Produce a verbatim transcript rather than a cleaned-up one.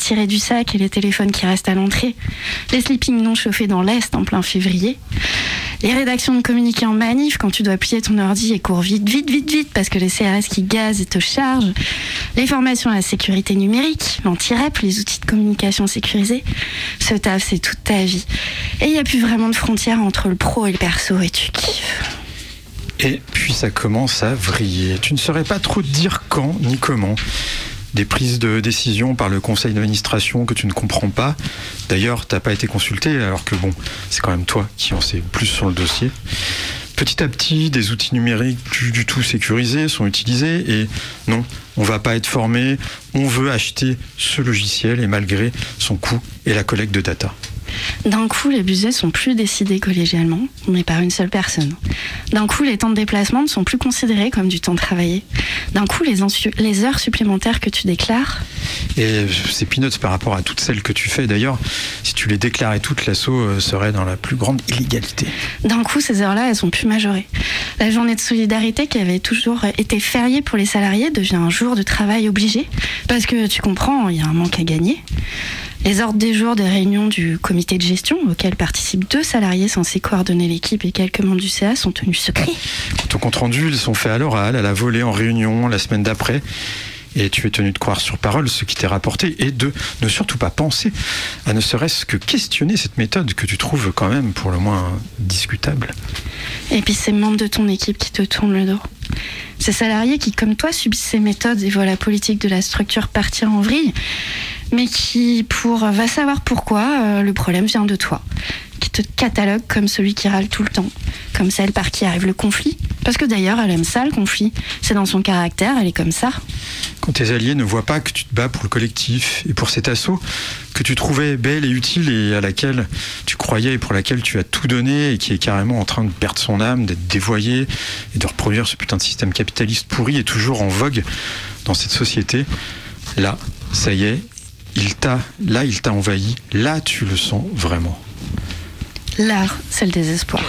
tirés du sac et les téléphones qui restent à l'entrée, les sleeping non chauffés dans l'Est en plein février, les rédactions de communiqués en manif quand tu dois plier ton ordi et cours vite, vite, vite, vite parce que les C R S qui gazent et te chargent, les formations à la sécurité numérique, l'anti-rep, les outils de communication sécurisés. Ce taf, c'est toute ta vie. Et il n'y a plus vraiment de frontières entre le pro et le perso et tu kiffes. Et puis ça commence à vriller. Tu ne saurais pas trop te dire quand ni comment. Des prises de décision par le conseil d'administration que tu ne comprends pas. D'ailleurs, tu n'as pas été consulté, alors que bon, c'est quand même toi qui en sais plus sur le dossier. Petit à petit, des outils numériques plus du tout sécurisés sont utilisés et non, on ne va pas être formé, on veut acheter ce logiciel et malgré son coût et la collecte de data. D'un coup, les budgets sont plus décidés collégialement, mais par une seule personne. D'un coup, les temps de déplacement ne sont plus considérés comme du temps travaillé. D'un coup, les, ensu- les heures supplémentaires que tu déclares... Et c'est peanuts par rapport à toutes celles que tu fais. D'ailleurs, si tu les déclarais toutes, l'assaut serait dans la plus grande illégalité. D'un coup, ces heures-là, elles sont plus majorées. La journée de solidarité qui avait toujours été fériée pour les salariés devient un jour de travail obligé. Parce que, tu comprends, il y a un manque à gagner. Les ordres des jours des réunions du comité de gestion, auxquelles participent deux salariés censés coordonner l'équipe et quelques membres du C A, sont tenus secrets. Quant aux comptes rendus, ils sont faits à l'oral, à la volée, en réunion, la semaine d'après. Et tu es tenu de croire sur parole ce qui t'est rapporté et de ne surtout pas penser à ne serait-ce que questionner cette méthode que tu trouves quand même pour le moins discutable. Et puis ces membres de ton équipe qui te tournent le dos. Ces salariés qui, comme toi, subissent ces méthodes et voient la politique de la structure partir en vrille, mais qui, pour va savoir pourquoi, euh, le problème vient de toi. Qui te catalogue comme celui qui râle tout le temps, comme celle par qui arrive le conflit. Parce que d'ailleurs, elle aime ça, le conflit. C'est dans son caractère, elle est comme ça. Quand tes alliés ne voient pas que tu te bats pour le collectif et pour cet assaut que tu trouvais belle et utile et à laquelle tu croyais et pour laquelle tu as tout donné et qui est carrément en train de perdre son âme, d'être dévoyé et de reproduire ce putain de système capitaliste pourri et toujours en vogue dans cette société, là, ça y est, il t'a, là, il t'a envahi, là, tu le sens vraiment. L'art, c'est le désespoir.